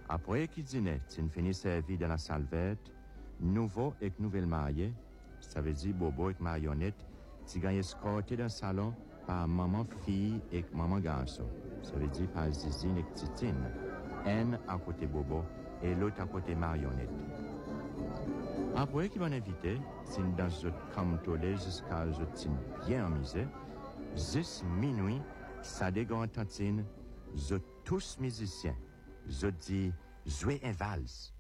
Après qu'il dînait, il finit servi dans la salle verte, nouveau et nouvelle mariée, ça veut dire Bobo et marionnette, tu gagnes escorté dans le salon par maman fille et maman garçon. Ça veut dire par Zizine et Titine. Un à côté Bobo et l'autre à côté marionnette. Après qu'il va inviter, c'est dans ce camtolé jusqu'à ce bien amusé, 10 minuit, ça dégonne tantine, je tous musiciens, je dis jouer un valse.